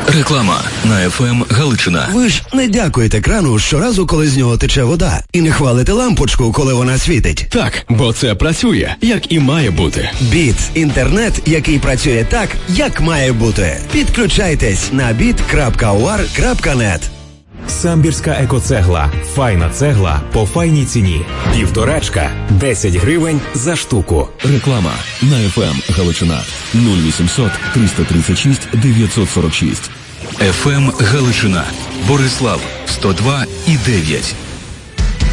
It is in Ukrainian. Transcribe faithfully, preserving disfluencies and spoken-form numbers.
Реклама на еф ем Галичина. Ви ж не дякуєте крану щоразу, коли з нього тече вода. І не хвалите лампочку, коли вона світить. Так, бо це працює, як і має бути. Біт – інтернет, який працює так, як має бути. Підключайтесь на біт крапка у ар крапка нет. Самбірська екоцегла. Файна цегла по файній ціні. Півторачка – десять гривень за штуку. Реклама на еф ем Галичина. нуль вісімсот триста тридцять шість дев'ятсот сорок шість. еф ем Галичина. Борислав сто два і дев'ять.